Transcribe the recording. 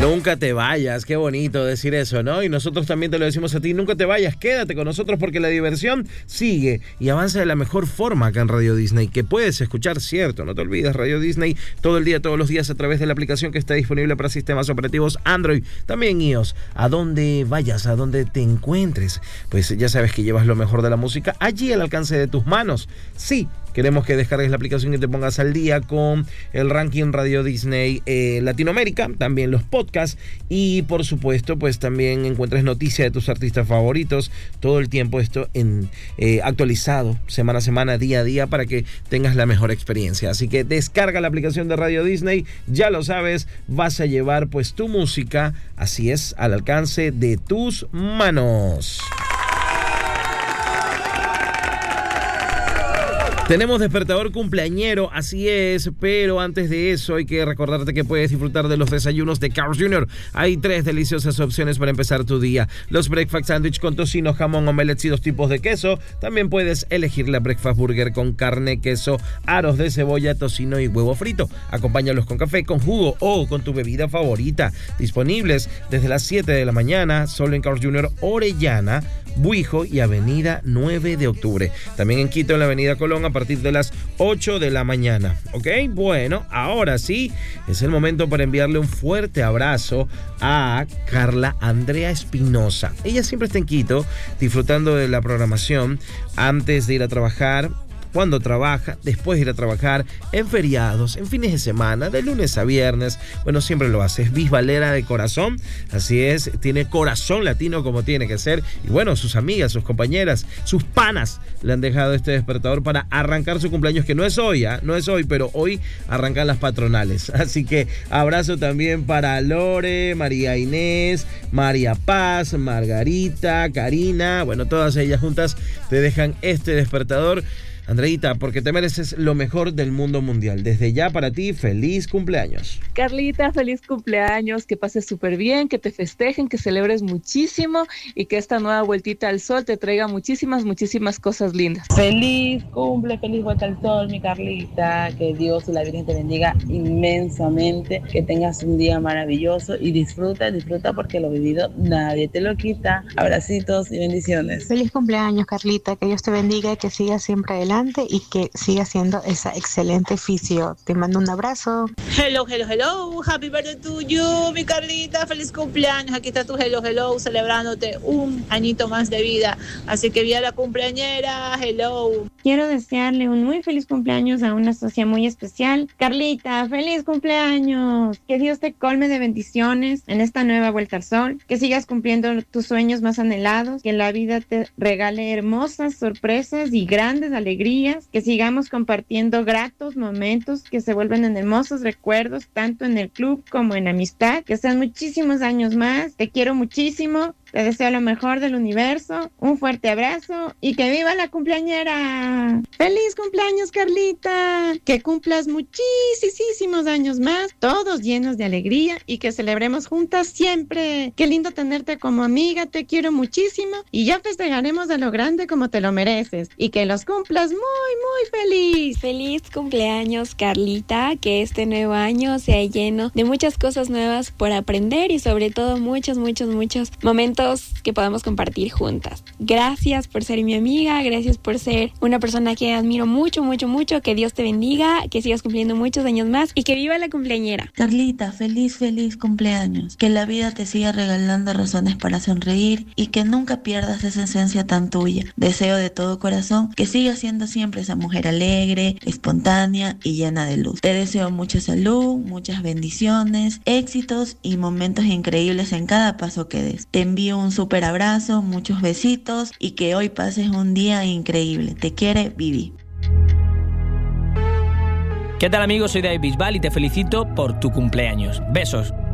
Nunca te vayas, qué bonito decir eso, ¿no? Y nosotros también te lo decimos a ti, nunca te vayas, quédate con nosotros porque la diversión sigue y avanza de la mejor forma acá en Radio Disney, que puedes escuchar, cierto, no te olvides, Radio Disney todo el día, todos los días a través de la aplicación que está disponible para sistemas operativos Android, también iOS, a donde vayas, a donde te encuentres, pues ya sabes que llevas lo mejor de la música allí al alcance de tus manos. Sí, queremos que descargues la aplicación y te pongas al día con el ranking Radio Disney Latinoamérica, también los podcasts y por supuesto pues también encuentres noticias de tus artistas favoritos, todo el tiempo esto en actualizado semana a semana, día a día para que tengas la mejor experiencia. Así que descarga la aplicación de Radio Disney, ya lo sabes, vas a llevar pues tu música, así es, al alcance de tus manos. Tenemos despertador cumpleañero, así es, pero antes de eso hay que recordarte que puedes disfrutar de los desayunos de Carl's Jr. Hay 3 deliciosas opciones para empezar tu día. Los breakfast sandwich con tocino, jamón, omelets y 2 tipos de queso. También puedes elegir la breakfast burger con carne, queso, aros de cebolla, tocino y huevo frito. Acompáñalos con café, con jugo o con tu bebida favorita. Disponibles desde las 7 de la mañana, solo en Carl's Jr. Orellana, Buijo y Avenida 9 de Octubre. También en Quito, en la Avenida Colón, a partir de las 8 de la mañana. ¿Ok? Bueno, ahora sí, es el momento para enviarle un fuerte abrazo a Carla Andrea Espinosa. Ella siempre está en Quito, disfrutando de la programación antes de ir a trabajar, cuando trabaja, después de ir a trabajar, en feriados, en fines de semana, de lunes a viernes. Bueno, siempre lo hace. Es bisbalera de corazón, así es, tiene corazón latino como tiene que ser. Y bueno, sus amigas, sus compañeras, sus panas le han dejado este despertador para arrancar su cumpleaños, que no es hoy, no es hoy, pero hoy arrancan las patronales. Así que abrazo también para Lore, María Inés, María Paz, Margarita, Karina. Bueno, todas ellas juntas te dejan este despertador. Andreita, porque te mereces lo mejor del mundo mundial. Desde ya para ti, feliz cumpleaños. Carlita, feliz cumpleaños, que pases súper bien, que te festejen, que celebres muchísimo y que esta nueva vueltita al sol te traiga muchísimas cosas lindas. Feliz cumple, feliz vuelta al sol, mi Carlita, que Dios y la Virgen te bendiga inmensamente, que tengas un día maravilloso y disfruta porque lo vivido nadie te lo quita. Abracitos y bendiciones. Feliz cumpleaños, Carlita, que Dios te bendiga, que sigas siempre adelante y que siga siendo esa excelente fisio. Te mando un abrazo. Hello, happy birthday to you, mi Carlita, feliz cumpleaños, aquí está tu hello, celebrándote un añito más de vida, así que viva la cumpleañera, hello. Quiero desearle un muy feliz cumpleaños a una socia muy especial. Carlita, feliz cumpleaños, que Dios te colme de bendiciones en esta nueva vuelta al sol, que sigas cumpliendo tus sueños más anhelados, que la vida te regale hermosas sorpresas y grandes alegrías, que sigamos compartiendo gratos momentos que se vuelven en hermosos recuerdos, tanto en el club como en amistad, que sean muchísimos años más. Te quiero muchísimo, te deseo lo mejor del universo, un fuerte abrazo y que viva la cumpleañera. ¡Feliz cumpleaños, Carlita! Que cumplas muchísimos años más, todos llenos de alegría y que celebremos juntas siempre. Qué lindo tenerte como amiga, te quiero muchísimo y ya festejaremos a lo grande como te lo mereces y que los cumplas muy feliz. Feliz cumpleaños, Carlita, que este nuevo año sea lleno de muchas cosas nuevas por aprender y sobre todo muchos momentos que podamos compartir juntas. Gracias por ser mi amiga, gracias por ser una persona que admiro mucho, que Dios te bendiga, que sigas cumpliendo muchos años más y que viva la cumpleañera. Carlita, feliz cumpleaños, que la vida te siga regalando razones para sonreír y que nunca pierdas esa esencia tan tuya. Deseo de todo corazón que sigas siendo siempre esa mujer alegre, espontánea y llena de luz. Te deseo mucha salud, muchas bendiciones, éxitos y momentos increíbles en cada paso que des. Te envío un súper abrazo, muchos besitos y que hoy pases un día increíble. Te quiere Vivi. ¿Qué tal, amigos? Soy David Bisbal y te felicito por tu cumpleaños. Besos.